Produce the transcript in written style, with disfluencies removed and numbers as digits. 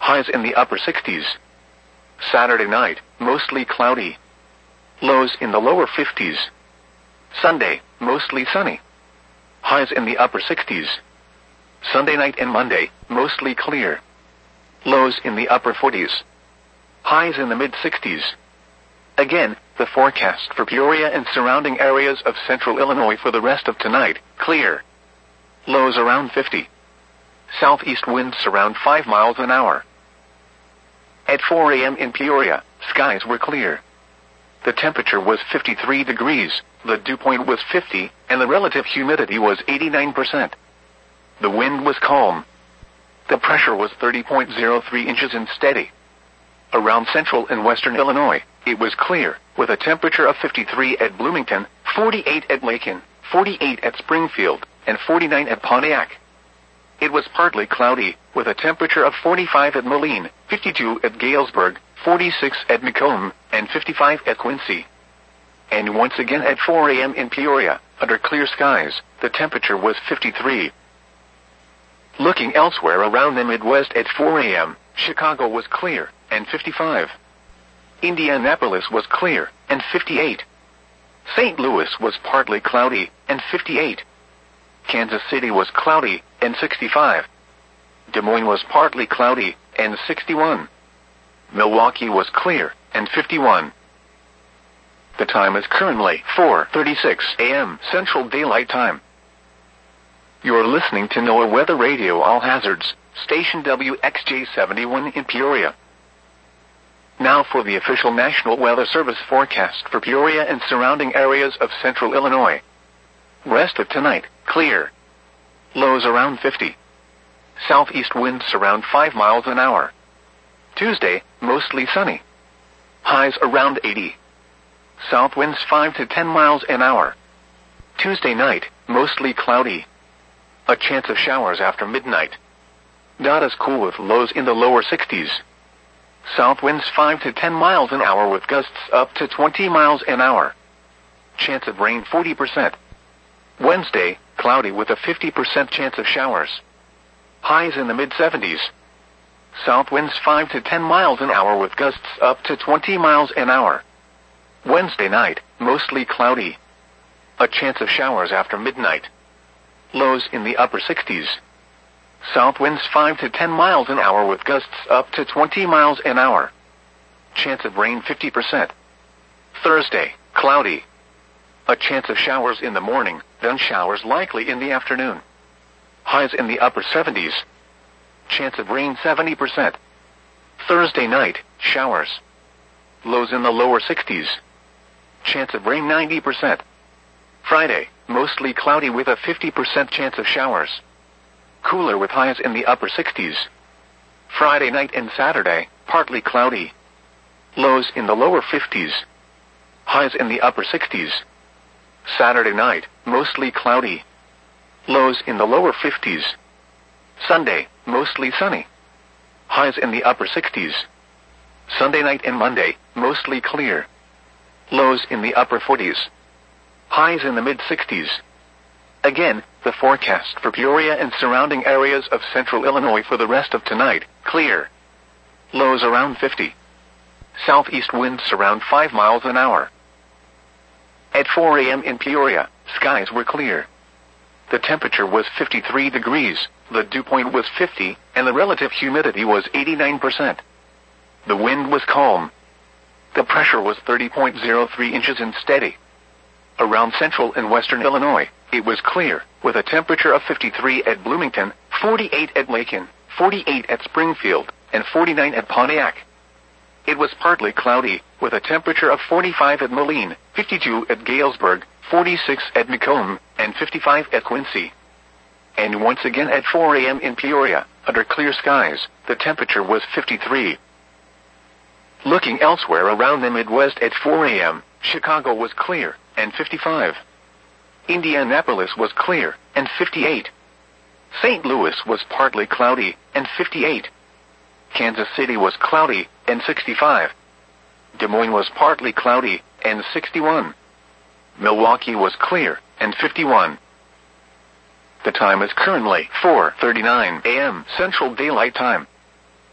Highs in the upper 60s. Saturday night, mostly cloudy. Lows in the lower 50s. Sunday, mostly sunny. Highs in the upper 60s. Sunday night and Monday, mostly clear. Lows in the upper 40s. Highs in the mid-60s. Again, the forecast for Peoria and surrounding areas of central Illinois for the rest of tonight, clear. Lows around 50. Southeast winds around 5 miles an hour. At 4 a.m. in Peoria, skies were clear. The temperature was 53 degrees, the dew point was 50, and the relative humidity was 89%. The wind was calm. The pressure was 30.03 inches and steady. Around central and western Illinois, it was clear, with a temperature of 53 at Bloomington, 48 at Macon, 48 at Springfield, and 49 at Pontiac. It was partly cloudy, with a temperature of 45 at Moline, 52 at Galesburg, 46 at Macomb, and 55 at Quincy. And once again at 4 a.m. in Peoria, under clear skies, the temperature was 53. Looking elsewhere around the Midwest at 4 a.m., Chicago was clear, and 55. Indianapolis was clear, and 58. St. Louis was partly cloudy, and 58. Kansas City was cloudy, and 65. Des Moines was partly cloudy, and 61. Milwaukee was clear, and 51. The time is currently 4:36 a.m. Central Daylight Time. You're listening to NOAA Weather Radio All Hazards, station WXJ71 in Peoria. Now for the official National Weather Service forecast for Peoria and surrounding areas of central Illinois. Rest of tonight, clear. Lows around 50. Southeast winds around 5 miles an hour. Tuesday, mostly sunny. Highs around 80. South winds 5 to 10 miles an hour. Tuesday night, mostly cloudy. A chance of showers after midnight. Not as cool with lows in the lower 60s. South winds 5 to 10 miles an hour with gusts up to 20 miles an hour. Chance of rain 40%. Wednesday, cloudy with a 50% chance of showers. Highs in the mid-70s. South winds 5 to 10 miles an hour with gusts up to 20 miles an hour. Wednesday night, mostly cloudy. A chance of showers after midnight. Lows in the upper 60s. South winds 5 to 10 miles an hour with gusts up to 20 miles an hour. Chance of rain 50%. Thursday, cloudy. A chance of showers in the morning, then showers likely in the afternoon. Highs in the upper 70s. Chance of rain 70%. Thursday night, showers. Lows in the lower 60s. Chance of rain 90%. Friday, mostly cloudy with a 50% chance of showers. Cooler with highs in the upper 60s. Friday night and Saturday, partly cloudy. Lows in the lower 50s. Highs in the upper 60s. Saturday night, mostly cloudy. Lows in the lower 50s. Sunday, mostly sunny. Highs in the upper 60s. Sunday night and Monday, mostly clear. Lows in the upper 40s. Highs in the mid-60s. Again, the forecast for Peoria and surrounding areas of central Illinois for the rest of tonight, clear. Lows around 50. Southeast winds around 5 miles an hour. At 4 a.m. in Peoria, skies were clear. The temperature was 53 degrees, the dew point was 50, and the relative humidity was 89%. The wind was calm. The pressure was 30.03 inches and steady. Around central and western Illinois, it was clear, with a temperature of 53 at Bloomington, 48 at Macon, 48 at Springfield, and 49 at Pontiac. It was partly cloudy, with a temperature of 45 at Moline, 52 at Galesburg, 46 at Macomb, and 55 at Quincy. And once again at 4 a.m. in Peoria, under clear skies, the temperature was 53. Looking elsewhere around the Midwest at 4 a.m., Chicago was clear, and 55. Indianapolis was clear, and 58. St. Louis was partly cloudy, and 58. Kansas City was cloudy, and 65. Des Moines was partly cloudy, and 61. Milwaukee was clear, and 51. The time is currently 4:39 a.m. Central Daylight Time.